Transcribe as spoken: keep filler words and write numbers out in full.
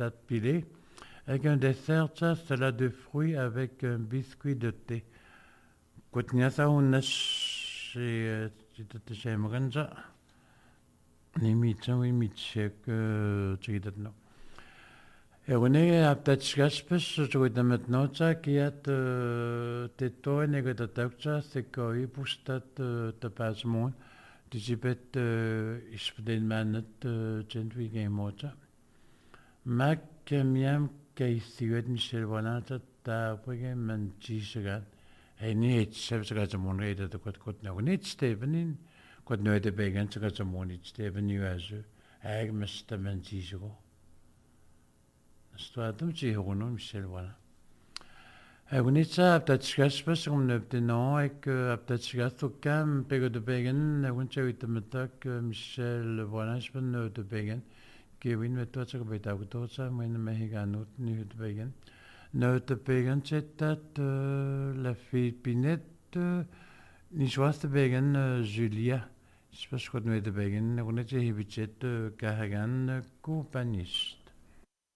patates pilées, avec un dessert, ça, salade de fruits avec un biscuit de thé. Kotnia sa hunna chez chez Mrenja. Ni mitja oui mitchek chidat no. Et on est à Tachkaspes, je vais maintenant ça qui est teto et négatif, c'est quoi, pour cette tapasmon. Dijibet ispeden manet gentwi game moja. Mac miam kaisiwet Michel Bonata ta pwege man chisgat. Hey ni het sebs gat mon rede de kot kot nou net Stevenin kot nou de begen gat mon net Steven nu azu. Hey miste man chisgo. Stradum chi hono Michel voilà. Egunitsa aptatschgaspes om neptenon ek aptatschgas okam pego de begen eguncha vitamatak Michel Volanchman de begen Kevin met tot zich bij Tautosa men mehiganut nu de begen no de begen chetat la Philippinette ni joas de begen Julia je pense que nous de begen egunitsa hibichet kahagan compagnies